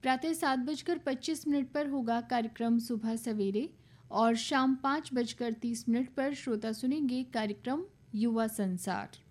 प्रातः 7:25 पर होगा कार्यक्रम सुबह सवेरे और शाम 5:30 पर श्रोता सुनेंगे कार्यक्रम युवा संसार।